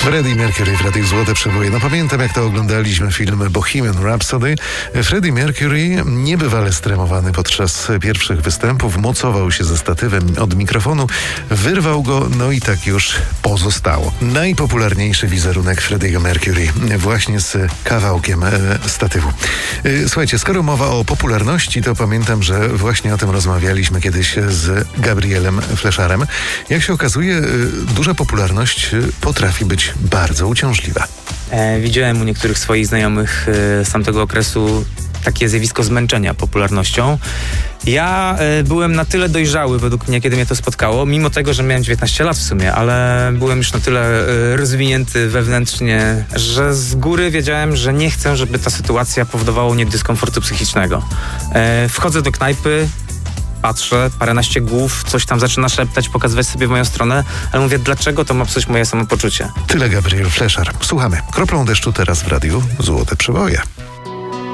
Freddie Mercury w Radiu Złote Przeboje. No pamiętam, jak to oglądaliśmy film Bohemian Rhapsody. Freddie Mercury, niebywale stremowany podczas pierwszych występów, mocował się ze statywem od mikrofonu, wyrwał go, no i tak już pozostało. Najpopularniejszy wizerunek Freddie'ego Mercury właśnie z kawałkiem statywu. Słuchajcie, skoro mowa o popularności, to pamiętam, że właśnie o tym rozmawialiśmy kiedyś z Gabrielem Fleszarem. Jak się okazuje, duża popularność potrafi być bardzo uciążliwa. Widziałem u niektórych swoich znajomych z tamtego okresu takie zjawisko zmęczenia popularnością. Ja byłem na tyle dojrzały według mnie, kiedy mnie to spotkało, mimo tego, że miałem 19 lat w sumie, ale byłem już na tyle rozwinięty wewnętrznie, że z góry wiedziałem, że nie chcę, żeby ta sytuacja powodowała u mnie dyskomfortu psychicznego. Wchodzę do knajpy, patrzę, paręnaście głów, coś tam zaczyna szeptać, pokazywać sobie w moją stronę, ale mówię, dlaczego to ma psuć moje samopoczucie? Tyle Gabriel Fleszar. Słuchamy. Kroplą deszczu teraz w Radiu Złote Przeboje.